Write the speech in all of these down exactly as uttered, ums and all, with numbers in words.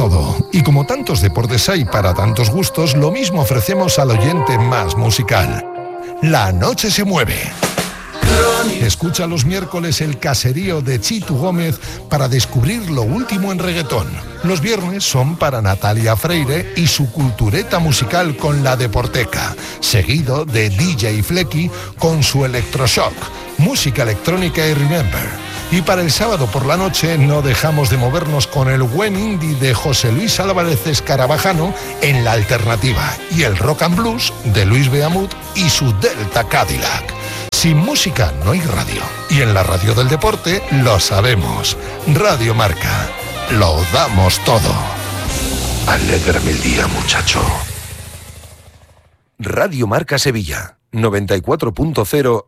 todo. Y como tantos deportes hay para tantos gustos, lo mismo ofrecemos al oyente más musical. La noche se mueve. Escucha los miércoles el caserío de Chitu Gómez para descubrir lo último en reggaetón. Los viernes son para Natalia Freire y su cultureta musical con La Deporteca, seguido de D J Flecky con su Electroshock, música electrónica y Remember. Y para el sábado por la noche no dejamos de movernos con el buen indie de José Luis Álvarez Escarabajano en La Alternativa y el rock and blues de Luis Beamut y su Delta Cadillac. Sin música no hay radio. Y en la radio del deporte lo sabemos. Radio Marca. Lo damos todo. Alégrame el día, muchacho. Radio Marca Sevilla, noventa y cuatro punto cero.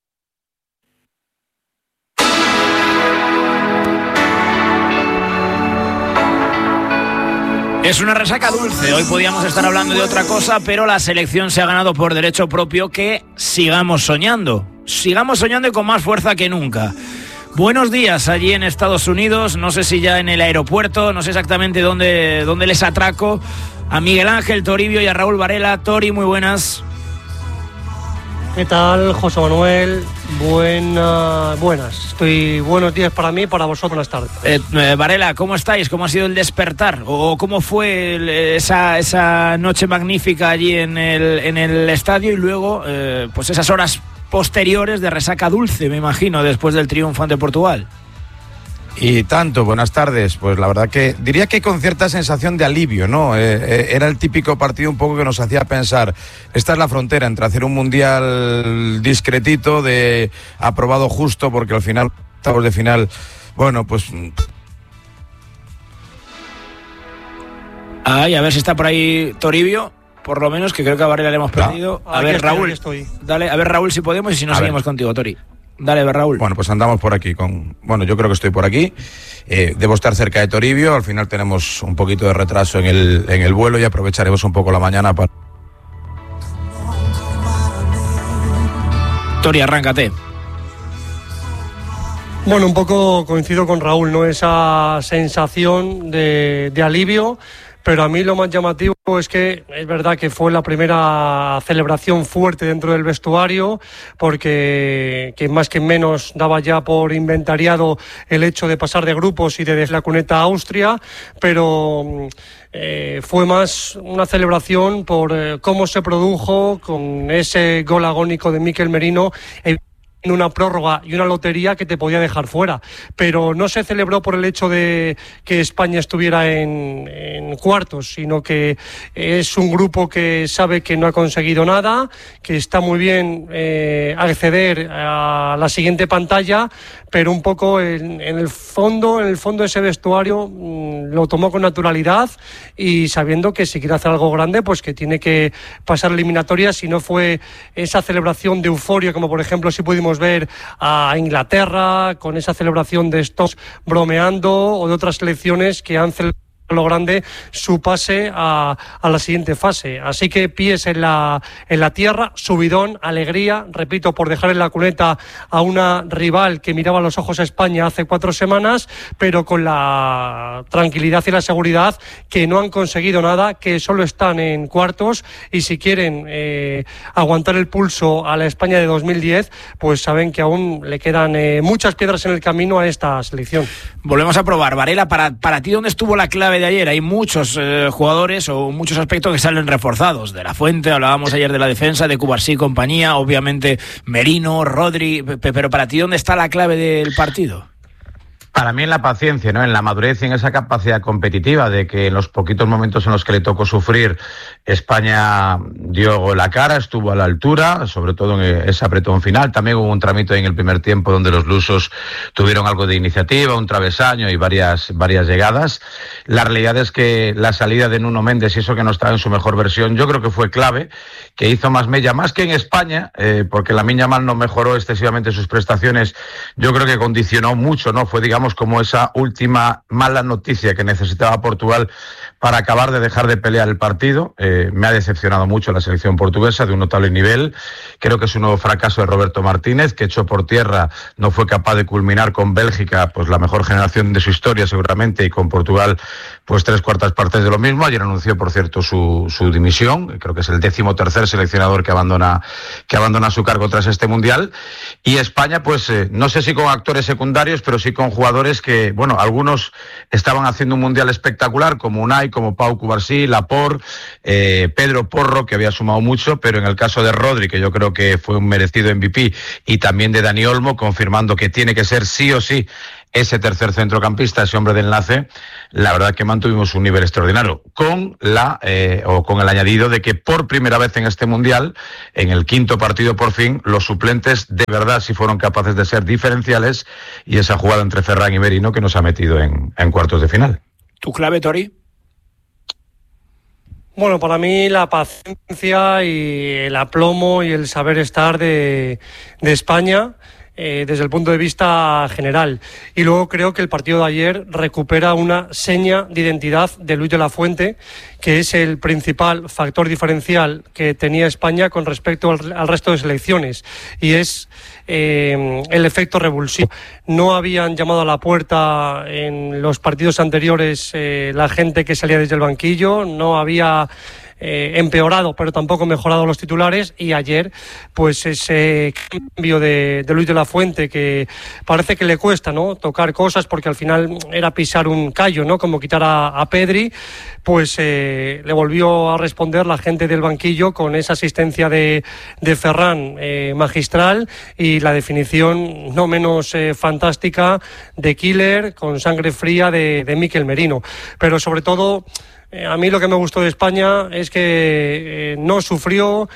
Es una resaca dulce. Hoy podíamos estar hablando de otra cosa, pero la selección se ha ganado por derecho propio que sigamos soñando. Sigamos soñando y con más fuerza que nunca. Buenos días allí en Estados Unidos. No sé si ya en el aeropuerto, no sé exactamente dónde, dónde les atraco. A Miguel Ángel Toribio y a Raúl Varela. Tori, muy buenas. ¿Qué tal, José Manuel? Buena, buenas. Estoy buenos días para mí, para vosotros buenas tardes. Eh, eh, Varela, ¿cómo estáis? ¿Cómo ha sido el despertar? ¿O cómo fue el, esa, esa noche magnífica allí en el, en el estadio? Y luego, eh, pues esas horas posteriores de resaca dulce, me imagino, después del triunfo ante Portugal. Y tanto, buenas tardes. Pues la verdad que diría que con cierta sensación de alivio, ¿no? Eh, eh, era el típico partido un poco que nos hacía pensar, esta es la frontera entre hacer un mundial discretito, de aprobado justo, porque al final, octavos de final, bueno, pues... Ay, a ver si está por ahí Toribio, por lo menos, que creo que a Varela le hemos perdido. A Aquí ver, estoy, Raúl, estoy. Dale, a ver, Raúl, si podemos, y si no, A seguimos ver. contigo, Tori. Dale, Raúl. Bueno, pues andamos por aquí con... Bueno, yo creo que estoy por aquí. Eh, debo estar cerca de Toribio. Al final tenemos un poquito de retraso en el, en el vuelo y aprovecharemos un poco la mañana para... Tori, arráncate. Bueno, un poco coincido con Raúl, ¿no? Esa sensación de, de alivio, pero a mí lo más llamativo es que es verdad que fue la primera celebración fuerte dentro del vestuario, porque que más que menos daba ya por inventariado el hecho de pasar de grupos y de desde la cuneta a Austria, pero eh, fue más una celebración por eh, cómo se produjo con ese gol agónico de Mikel Merino, en una prórroga y una lotería que te podía dejar fuera, pero no se celebró por el hecho de que España estuviera en, en cuartos, sino que es un grupo que sabe que no ha conseguido nada, que está muy bien eh, acceder a la siguiente pantalla, pero un poco en, en el fondo, en el fondo ese vestuario mmm, lo tomó con naturalidad y sabiendo que si quiere hacer algo grande, pues que tiene que pasar eliminatorias. Si no fue esa celebración de euforia, como por ejemplo si pudimos ver a Inglaterra con esa celebración de estos bromeando, o de otras selecciones que han celebrado lo grande su pase a, a la siguiente fase. Así que pies en la, en la tierra, subidón, alegría, repito, por dejar en la cuneta a una rival que miraba a los ojos a España hace cuatro semanas, pero con la tranquilidad y la seguridad que no han conseguido nada, que solo están en cuartos, y si quieren eh, aguantar el pulso a la España de dos mil diez, pues saben que aún le quedan eh, muchas piedras en el camino a esta selección. Volvemos a probar. Varela, para, para ti, ¿dónde estuvo la clave de ayer? Hay muchos eh, jugadores o muchos aspectos que salen reforzados. De la Fuente, hablábamos ayer de la defensa, de Cubarsí y compañía, obviamente Merino, Rodri, pero para ti, ¿dónde está la clave del partido? Para mí en la paciencia, ¿no? En la madurez y en esa capacidad competitiva de que en los poquitos momentos en los que le tocó sufrir, España dio la cara, estuvo a la altura, sobre todo en ese apretón final. También hubo un tramito en el primer tiempo donde los lusos tuvieron algo de iniciativa, un travesaño y varias, varias llegadas. La realidad es que la salida de Nuno Méndez, y eso que no estaba en su mejor versión, yo creo que fue clave, que hizo más mella, más que en España, eh, porque Lamine Yamal no mejoró excesivamente sus prestaciones. Yo creo que condicionó mucho, ¿no? Fue, digamos, como esa última mala noticia que necesitaba Portugal para acabar de dejar de pelear el partido. Eh, me ha decepcionado mucho la selección portuguesa, de un notable nivel. Creo que es un nuevo fracaso de Roberto Martínez, que echó por tierra, no fue capaz de culminar con Bélgica pues la mejor generación de su historia seguramente, y con Portugal pues tres cuartas partes de lo mismo. Ayer anunció, por cierto, su, su dimisión. Creo que es el décimo tercer seleccionador que abandona, que abandona su cargo tras este Mundial. Y España, pues eh, no sé si con actores secundarios, pero sí con jugadores que, bueno, algunos estaban haciendo un Mundial espectacular, como Unai, como Pau Cubarsí, Laporte, eh, Pedro Porro, que había sumado mucho, pero en el caso de Rodri, que yo creo que fue un merecido M V P, y también de Dani Olmo, confirmando que tiene que ser sí o sí ese tercer centrocampista, ese hombre de enlace, la verdad que mantuvimos un nivel extraordinario, con la eh, o con el añadido de que por primera vez en este Mundial, en el quinto partido por fin, los suplentes de verdad sí fueron capaces de ser diferenciales, y esa jugada entre Ferran y Merino que nos ha metido en, en cuartos de final. ¿Tu clave, Tori? Bueno, para mí la paciencia y el aplomo y el saber estar de, de España, Eh, desde el punto de vista general. Y luego creo que el partido de ayer recupera una seña de identidad de Luis de la Fuente, que es el principal factor diferencial que tenía España con respecto al, al resto de selecciones, y es eh, el efecto revulsivo. No habían llamado a la puerta en los partidos anteriores eh, la gente que salía desde el banquillo, no había Eh, empeorado, pero tampoco mejorado los titulares, y ayer pues ese cambio de, de Luis de la Fuente, que parece que le cuesta, ¿no?, tocar cosas, porque al final era pisar un callo, ¿no?, como quitar a, a Pedri, pues eh, le volvió a responder la gente del banquillo con esa asistencia de, de Ferran eh, magistral, y la definición no menos eh, fantástica de Killer, con sangre fría, de, de Mikel Merino. Pero sobre todo, a mí lo que me gustó de España es que eh, no sufrió,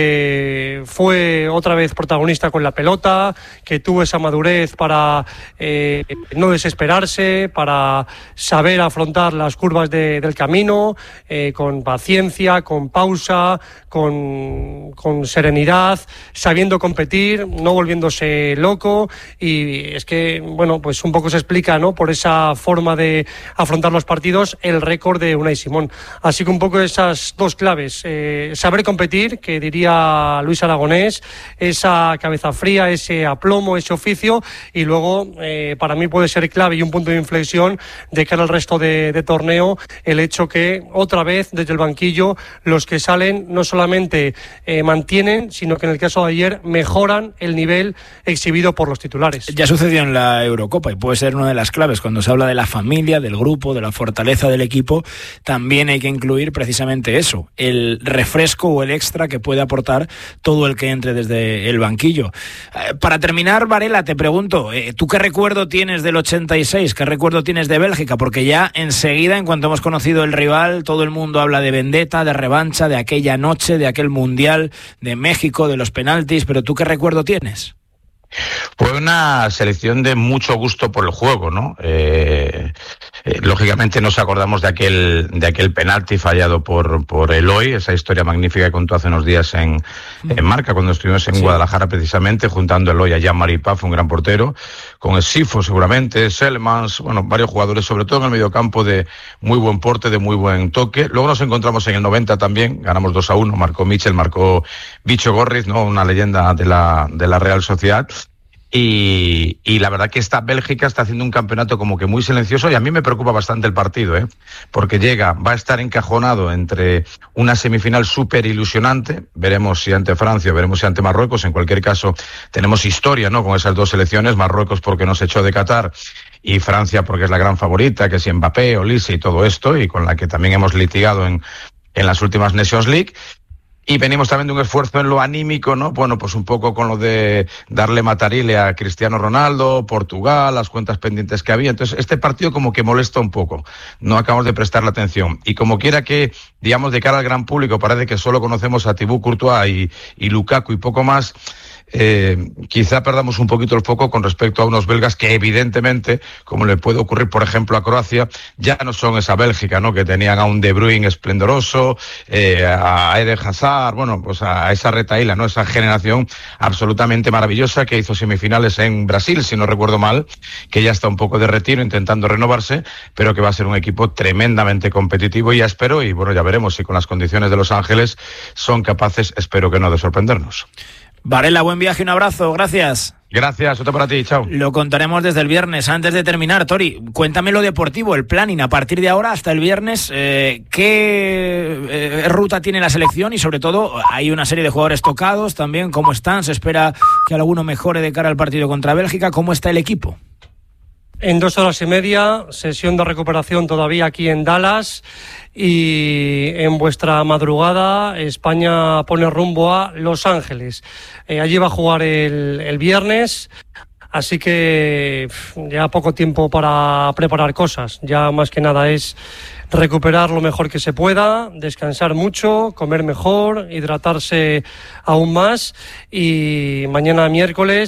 que fue otra vez protagonista con la pelota, que tuvo esa madurez para eh, no desesperarse, para saber afrontar las curvas de, del camino, eh, con paciencia, con pausa, con, con serenidad, sabiendo competir, no volviéndose loco. Y es que, bueno, pues un poco se explica, ¿no?, por esa forma de afrontar los partidos, el récord de Unai Simón. Así que un poco esas dos claves, eh, saber competir, que diría Luis Aragonés, esa cabeza fría, ese aplomo, ese oficio, y luego eh, para mí puede ser clave y un punto de inflexión de cara al resto de, de torneo, el hecho que otra vez desde el banquillo los que salen no solamente eh, mantienen, sino que en el caso de ayer mejoran el nivel exhibido por los titulares. Ya sucedió en la Eurocopa y puede ser una de las claves cuando se habla de la familia, del grupo, de la fortaleza del equipo. También hay que incluir precisamente eso, el refresco o el extra que puede aportar todo el que entre desde el banquillo. Eh, para terminar, Varela, te pregunto, eh, ¿tú qué recuerdo tienes del ochenta y seis? ¿Qué recuerdo tienes de Bélgica? Porque ya enseguida, en cuanto hemos conocido el rival, todo el mundo habla de vendetta, de revancha, de aquella noche, de aquel Mundial, de México, de los penaltis, pero ¿tú qué recuerdo tienes? Fue una selección de mucho gusto por el juego, ¿no? Eh, eh, lógicamente nos acordamos de aquel de aquel penalti fallado por por Eloy, esa historia magnífica que contó hace unos días en, en Marca, cuando estuvimos en sí. Guadalajara precisamente, juntando a Eloy a Jean-Marie Paf, un gran portero, con el Sifo seguramente, Selmans, bueno, varios jugadores, sobre todo en el mediocampo, de muy buen porte, de muy buen toque. Luego nos encontramos en el noventa también, ganamos dos a uno, marcó Michel, marcó Bicho Gorriz, ¿no?, una leyenda de la de la Real Sociedad. Y, y la verdad que esta Bélgica está haciendo un campeonato como que muy silencioso, y a mí me preocupa bastante el partido, ¿eh? Porque llega, va a estar encajonado entre una semifinal súper ilusionante, veremos si ante Francia, veremos si ante Marruecos. En cualquier caso tenemos historia, ¿no?, con esas dos selecciones, Marruecos porque nos echó de Qatar y Francia porque es la gran favorita, que si Mbappé, Olise y todo esto, y con la que también hemos litigado en, en las últimas Nations League. Y venimos también de un esfuerzo en lo anímico, ¿no? Bueno, pues un poco con lo de darle matarile a Cristiano Ronaldo, Portugal, las cuentas pendientes que había. Entonces, este partido como que molesta un poco. No acabamos de prestarle atención. Y como quiera que, digamos, de cara al gran público, parece que solo conocemos a Thibaut Courtois y, y Lukaku y poco más. eh, quizá perdamos un poquito el foco con respecto a unos belgas que evidentemente, como le puede ocurrir por ejemplo a Croacia, ya no son esa Bélgica, ¿no?, que tenían a un De Bruyne esplendoroso, eh, a Eden Hazard, bueno, pues a esa retaíla, ¿no?, esa generación absolutamente maravillosa que hizo semifinales en Brasil, si no recuerdo mal, que ya está un poco de retiro intentando renovarse, pero que va a ser un equipo tremendamente competitivo y áspero, y bueno, ya veremos si con las condiciones de Los Ángeles son capaces, espero que no, de sorprendernos. Varela, buen viaje, un abrazo, gracias. Gracias, otro para ti, chao. Lo contaremos desde el viernes. Antes de terminar, Tori, cuéntame lo deportivo, el planning a partir de ahora hasta el viernes, eh, ¿qué eh, ruta tiene la selección? Y sobre todo, hay una serie de jugadores tocados también, ¿cómo están? ¿Se espera que alguno mejore de cara al partido contra Bélgica? ¿Cómo está el equipo? En dos horas y media, sesión de recuperación todavía aquí en Dallas, y en vuestra madrugada España pone rumbo a Los Ángeles. Eh, allí va a jugar el, el viernes, así que ya poco tiempo para preparar cosas. Ya más que nada es recuperar lo mejor que se pueda, descansar mucho, comer mejor, hidratarse aún más, y mañana miércoles